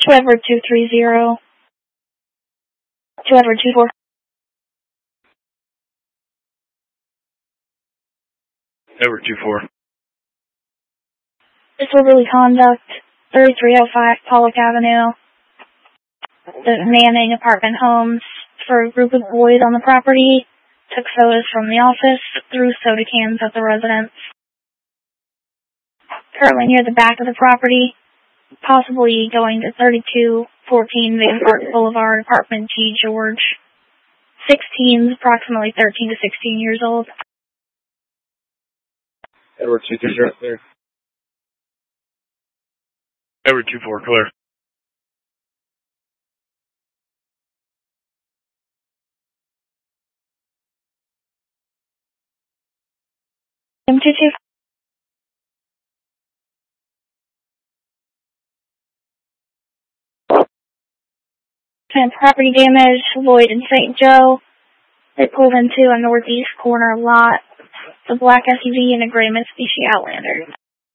Edward 230. Edward 24. Edward 24. Disorderly conduct, 3305 Pollock Avenue. The Manning apartment homes for a group of boys on the property. Took photos from the office, threw soda cans at the residence. Currently near the back of the property, possibly going to 3214 Van Park Boulevard, apartment G. George. 16s, approximately 13 to 16 years old. Edward 230 clear. Edward 24 clear. M22. And property damage, Lloyd and St. Joe. They pulled into a northeast corner lot. The black SUV and a gray Mitsubishi Outlander.